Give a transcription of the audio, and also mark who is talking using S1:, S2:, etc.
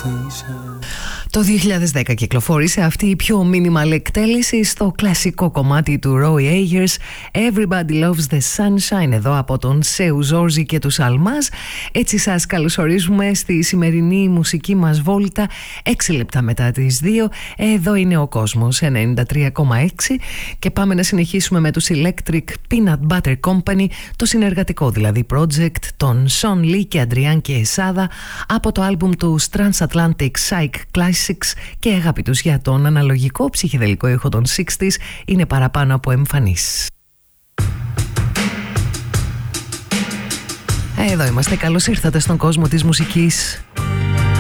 S1: Το 2010 κυκλοφόρησε αυτή η πιο minimal εκτέλεση στο κλασικό κομμάτι του Roy Ayers, Everybody Loves the Sunshine, εδώ από τον Seu Zorzi και τους Almaz. Έτσι σας καλωσορίζουμε στη σημερινή μουσική μας βόλτα 6 λεπτά μετά τις 2. Εδώ είναι ο κόσμος 93,6 και πάμε να συνεχίσουμε με τους Electric Peanut Butter Company, το συνεργατικό δηλαδή project των Sean Lee και Adrian και Εσάδα από το άλμπουμ του Transatlantic Psych Classics, και αγάπη τους για τον αναλογικό ψυχεδελικό ήχο των 60s είναι παραπάνω από εμφανής. Εδώ είμαστε, καλώς ήρθατε στον κόσμο της μουσικής.